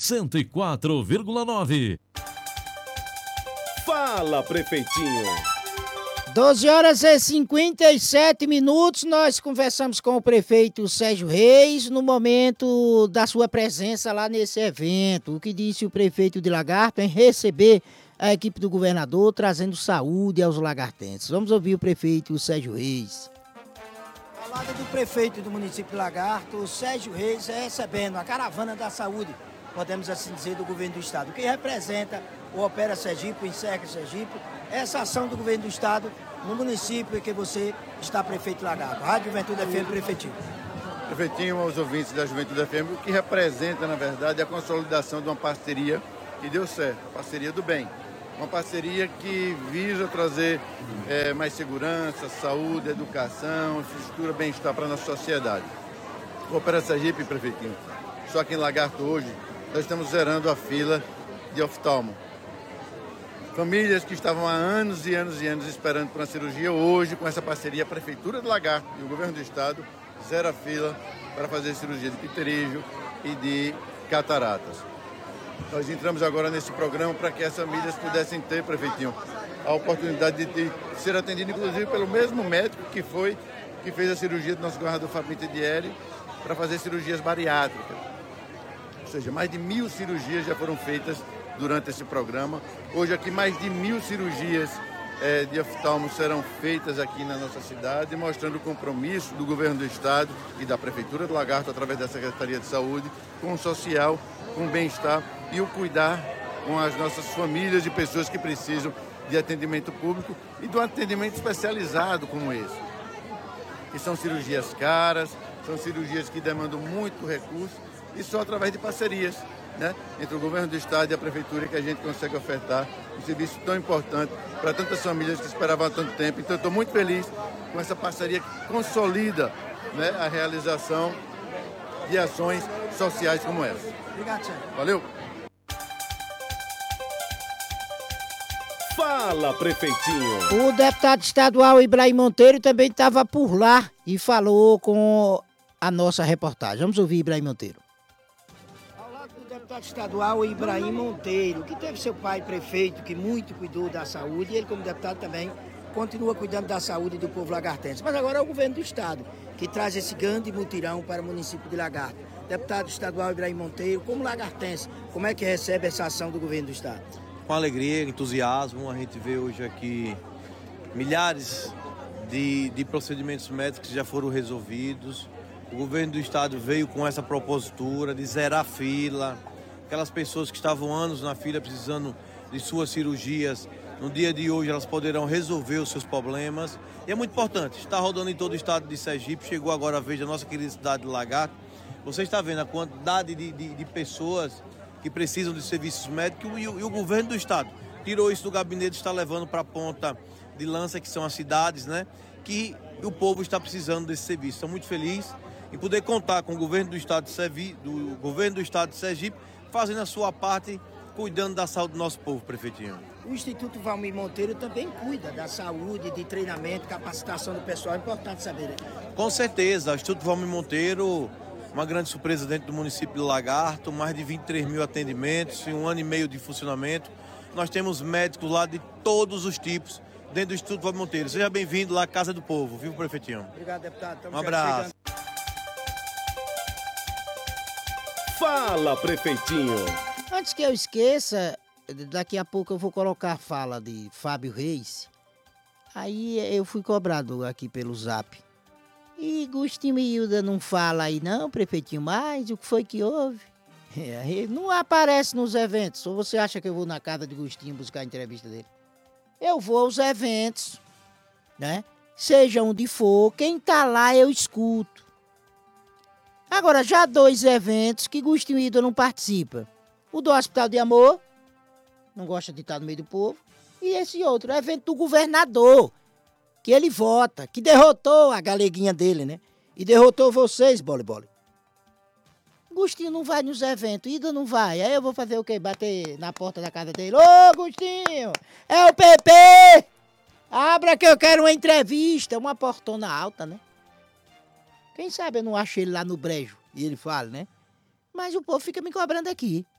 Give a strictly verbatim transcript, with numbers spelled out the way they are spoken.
cento e quatro vírgula nove. Fala, prefeitinho. doze horas e cinquenta e sete minutos, nós conversamos com o prefeito Sérgio Reis no momento da sua presença lá nesse evento. O que disse o prefeito de Lagarto em receber a equipe do governador trazendo saúde aos lagartenses. Vamos ouvir o prefeito Sérgio Reis. Ao lado do prefeito do município de Lagarto, o Sérgio Reis recebendo a caravana da saúde, podemos assim dizer, do governo do estado, que representa o Opera Sergipe, o Encerca Sergipe, essa ação do governo do estado no município em que você está, prefeito Lagarto. Rádio Juventude F M, prefeitinho. Prefeitinho, aos ouvintes da Juventude F M, o que representa, na verdade, a consolidação de uma parceria que deu certo, parceria do bem. Uma parceria que visa trazer é, mais segurança, saúde, educação, infraestrutura, bem-estar para a nossa sociedade. O Opera Sergipe, prefeitinho, só que em Lagarto hoje, nós estamos zerando a fila de oftalmo. Famílias que estavam há anos e anos e anos esperando por uma cirurgia, hoje, com essa parceria, a Prefeitura de Lagarto e o Governo do Estado zera a fila para fazer cirurgia de pterígio e de cataratas. Nós entramos agora nesse programa para que as famílias pudessem ter, prefeitinho, a oportunidade de, de ser atendido, inclusive, pelo mesmo médico que foi, que fez a cirurgia do nosso governador Fabinho Tedieri para fazer cirurgias bariátricas. Ou seja, mais de mil cirurgias já foram feitas durante esse programa. Hoje aqui mais de mil cirurgias é, de oftalmo serão feitas aqui na nossa cidade, mostrando o compromisso do governo do estado e da Prefeitura do Lagarto, através da Secretaria de Saúde, com o social, com o bem-estar e o cuidar com as nossas famílias e pessoas que precisam de atendimento público e de um atendimento especializado como esse. Que são cirurgias caras, são cirurgias que demandam muito recurso e só através de parcerias, né, entre o governo do estado e a prefeitura que a gente consegue ofertar um serviço tão importante para tantas famílias que esperavam há tanto tempo. Então, eu estou muito feliz com essa parceria que consolida, né, a realização de ações sociais como essa. Obrigado, Sérgio. Valeu! Fala, prefeitinho. O deputado estadual Ibrahim Monteiro também estava por lá e falou com a nossa reportagem. Vamos ouvir Ibrahim Monteiro. Ao lado do deputado estadual Ibrahim Monteiro, que teve seu pai prefeito, que muito cuidou da saúde, e ele como deputado também continua cuidando da saúde do povo lagartense. Mas agora é o governo do estado que traz esse grande mutirão para o município de Lagarto. Deputado estadual Ibrahim Monteiro, como lagartense, como é que recebe essa ação do governo do estado? Com alegria, entusiasmo, a gente vê hoje aqui milhares de, de procedimentos médicos que já foram resolvidos. O governo do estado veio com essa propositura de zerar a fila. Aquelas pessoas que estavam anos na fila precisando de suas cirurgias, no dia de hoje elas poderão resolver os seus problemas. E é muito importante, está rodando em todo o estado de Sergipe, chegou agora a vez da nossa querida cidade de Lagarto. Você está vendo a quantidade de, de, de pessoas que precisam de serviços médicos e o, e o governo do estado tirou isso do gabinete, está levando para a ponta de lança, que são as cidades, né? Que o povo está precisando desse serviço. Estou muito feliz em poder contar com o governo do estado de Sergipe, do governo do estado de Sergipe, fazendo a sua parte, cuidando da saúde do nosso povo, prefeitinho. O Instituto Valmir Monteiro também cuida da saúde, de treinamento, capacitação do pessoal. É importante saber, né? Com certeza, o Instituto Valmir Monteiro, uma grande surpresa dentro do município de Lagarto, mais de vinte e três mil atendimentos em um ano e meio de funcionamento. Nós temos médicos lá de todos os tipos dentro do Instituto Valmir Monteiro. Seja bem-vindo lá à Casa do Povo, viu, prefeitinho? Obrigado, deputado. Estamos um abraço. Fala, prefeitinho. Antes que eu esqueça, daqui a pouco eu vou colocar a fala de Fábio Reis. Aí eu fui cobrado aqui pelo Zap. E Gustinho e Hilda não fala aí não, prefeitinho, mais o que foi que houve? É, não aparece nos eventos. Ou você acha que eu vou na casa de Gustinho buscar a entrevista dele? Eu vou aos eventos, né? Seja onde for, quem tá lá eu escuto. Agora, já dois eventos que Gustinho e Hilda não participa. O do Hospital de Amor, não gosta de estar no meio do povo. E esse outro, o evento do governador, que ele vota, que derrotou a galeguinha dele, né? E derrotou vocês, bole bole. Gustinho não vai nos eventos, Ida não vai. Aí eu vou fazer o quê? Bater na porta da casa dele. Ô, Gustinho, é o P P! Abra que eu quero uma entrevista. Uma portona alta, né? Quem sabe eu não acho ele lá no brejo e ele fala, né? Mas o povo fica me cobrando aqui.